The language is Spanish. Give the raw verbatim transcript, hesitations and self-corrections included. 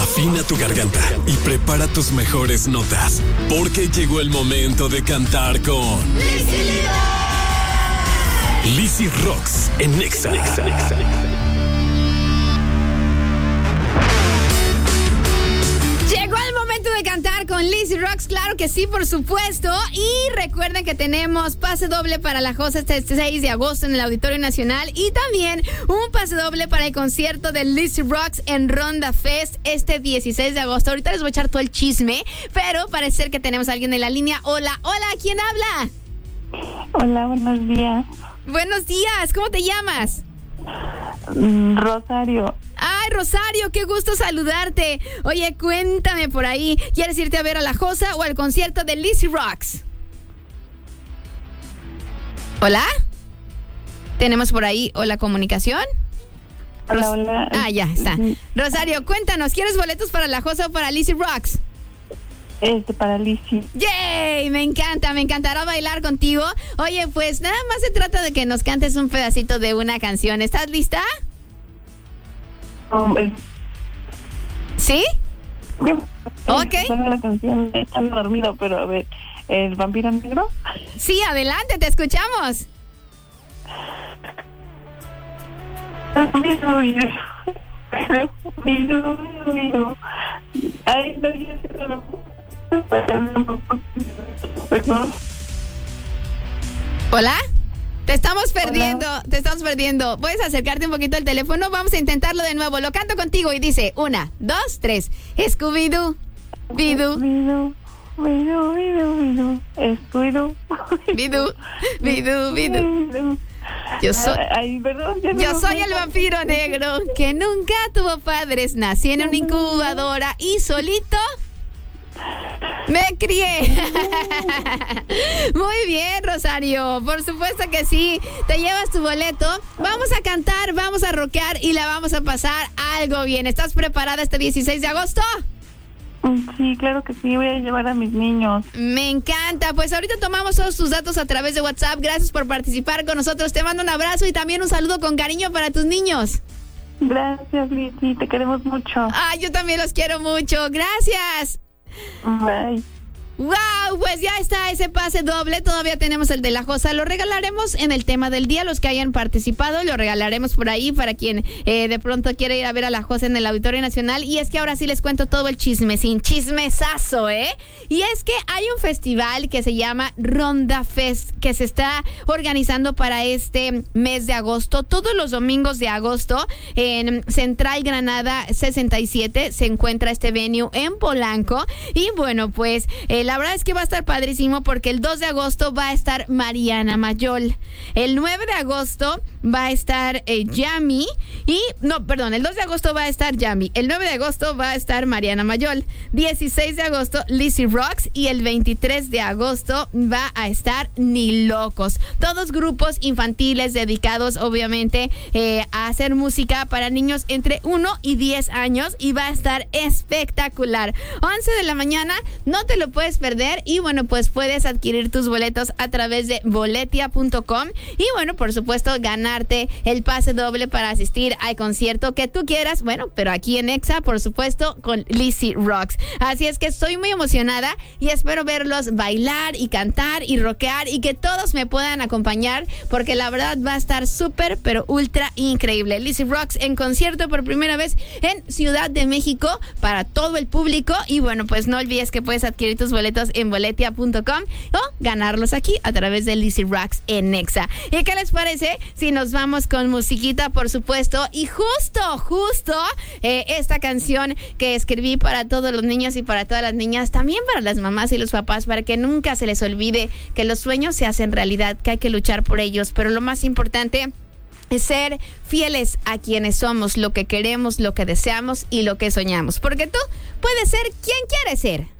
Afina tu garganta y prepara tus mejores notas, porque llegó el momento de cantar con Lizzy Rocks en Nexa. Nexa, Nexa, Nexa. Llegó el momento de cantar con Lizzy Rocks, claro que sí, por supuesto. Y recuerden que tenemos pase doble para la Josa este seis de agosto en el Auditorio Nacional. Y también un pase doble para el concierto de Lizzy Rocks en Ronda Fest este dieciséis de agosto. Ahorita les voy a echar todo el chisme, pero parece ser que tenemos a alguien en la línea. Hola, hola, ¿quién habla? Hola, buenos días. Buenos días, ¿cómo te llamas? Rosario. Ay, Rosario, qué gusto saludarte. Oye, cuéntame por ahí, ¿quieres irte a ver a la Josa o al concierto de Lizzy Rocks? ¿Hola? ¿Tenemos por ahí o la comunicación? Hola, Ros- hola. Ah, ya está. Rosario, cuéntanos, ¿quieres boletos para la Josa o para Lizzy Rocks? Este, para Lizzy. ¡Yay! Me encanta, me encantará bailar contigo. Oye, pues nada más se trata de que nos cantes un pedacito de una canción. ¿Estás lista? Oh, eh, ¿Sí? Ok. La canción está dormido, pero a ver, ¿el vampiro negro? Sí, adelante, te escuchamos. Ay, no, yo sé lo- ¿Hola? Te estamos perdiendo, Hola. te estamos perdiendo. ¿Puedes acercarte un poquito al teléfono? Vamos a intentarlo de nuevo. Lo canto contigo y dice, una, dos, tres. Scooby-Doo, Bidoo. Bidoo, Bidoo, Bidoo, Bidoo. Scooby-Doo. Bidoo, Bidoo, Bidoo. Yo soy, Ay, perdón, ya no yo me soy el acuerdo. vampiro negro que nunca tuvo padres. Nací en una incubadora y solito me crié. Muy bien, Rosario. Por supuesto que sí. Te llevas tu boleto. Vamos a cantar, vamos a rockear y la vamos a pasar algo bien. ¿Estás preparada este dieciséis de agosto? Sí, claro que sí, voy a llevar a mis niños. Me encanta. Pues ahorita tomamos todos tus datos a través de WhatsApp. Gracias por participar con nosotros. Te mando un abrazo y también un saludo con cariño para tus niños. Gracias, Lizzy, te queremos mucho. Ah, yo también los quiero mucho. Gracias. Bye. ¡Wow! Pues ya está ese pase doble. Todavía tenemos el de la Josa. Lo regalaremos en el tema del día. Los que hayan participado, lo regalaremos por ahí para quien eh, de pronto quiere ir a ver a la Josa en el Auditorio Nacional. Y es que ahora sí les cuento todo el chisme, sin chismesazo, ¿eh? Y es que hay un festival que se llama Ronda Fest, que se está organizando para este mes de agosto. Todos los domingos de agosto en Central Granada sesenta y siete se encuentra este venue en Polanco. Y bueno, pues el La verdad es que va a estar padrísimo porque el dos de agosto va a estar Mariana Mayol. El nueve de agosto va a estar eh, Yami. Y, no, perdón, el dos de agosto va a estar Yami. El nueve de agosto va a estar Mariana Mayol. dieciséis de agosto, Lizzy Rocks. Y el veintitrés de agosto va a estar Ni Locos. Todos grupos infantiles dedicados, obviamente, eh, a hacer música para niños entre uno y diez años. Y va a estar espectacular. once de la mañana, no te lo puedes perder. Y bueno, pues puedes adquirir tus boletos a través de boletia punto com y bueno, por supuesto, ganarte el pase doble para asistir al concierto que tú quieras, bueno, pero aquí en Nexa, por supuesto, con Lizzy Rocks. Así es que estoy muy emocionada y espero verlos bailar y cantar y rockear y que todos me puedan acompañar porque la verdad va a estar súper, pero ultra increíble. Lizzy Rocks en concierto por primera vez en Ciudad de México para todo el público y bueno, pues no olvides que puedes adquirir tus boletos en boletia punto com o ganarlos aquí a través de Lizzy Rocks en Nexa. ¿Y qué les parece si nos vamos con musiquita, por supuesto? Y justo, justo eh, esta canción que escribí para todos los niños y para todas las niñas, también para las mamás y los papás, para que nunca se les olvide que los sueños se hacen realidad, que hay que luchar por ellos, pero lo más importante es ser fieles a quienes somos, lo que queremos, lo que deseamos y lo que soñamos, porque tú puedes ser quien quieres ser.